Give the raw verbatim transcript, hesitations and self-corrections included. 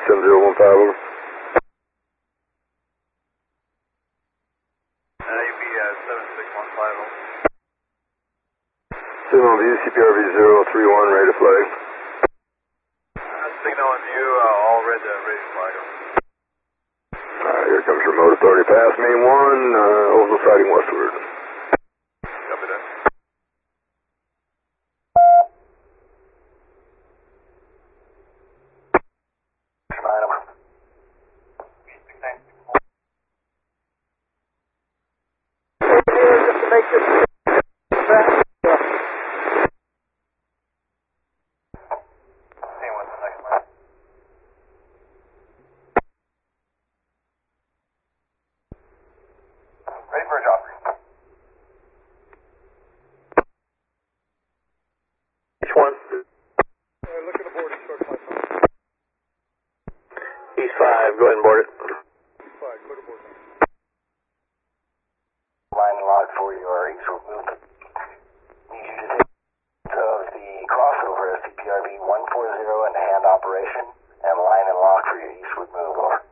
seven zero one five, over. Uh, U P uh, seven six one five, over. Signal on view, C P R V zero three one, ready to flag. Uh, signal on view, uh, all red, uh, ready to flag, over. Alright, here comes remote authority pass, main one, uh, Owensville sighting westward. Copy that. Just to make this fast. See what's the next one. Ready for a job. Each one. Alright, look at the board, short five. East five, go ahead and board it. Five, look at board. Line and log for your eastward movement. Need you to take of the crossover S C P R V one forty and hand operation, and line and log for your eastward move, over.